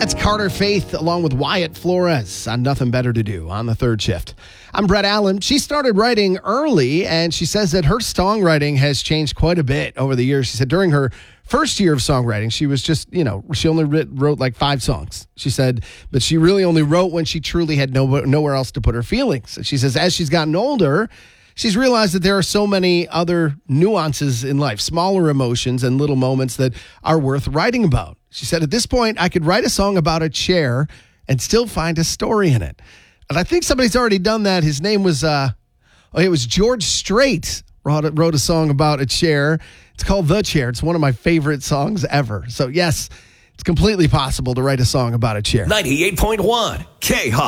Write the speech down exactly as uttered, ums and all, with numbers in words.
That's Carter Faith along with Wyatt Flores on Nothing Better to Do on the third shift. I'm Brett Allen. She started writing early, and she says that her songwriting has changed quite a bit over the years. She said during her first year of songwriting, she was just, you know, she only writ, wrote like five songs. She said, but she really only wrote when she truly had no, nowhere else to put her feelings. She says as she's gotten older, she's realized that there are so many other nuances in life, smaller emotions and little moments that are worth writing about. She said, at this point, I could write a song about a chair and still find a story in it. And I think somebody's already done that. His name was, uh, oh, it was George Strait wrote, wrote a song about a chair. It's called The Chair. It's one of my favorite songs ever. So, yes, it's completely possible to write a song about a chair. ninety-eight point one K-Hawk.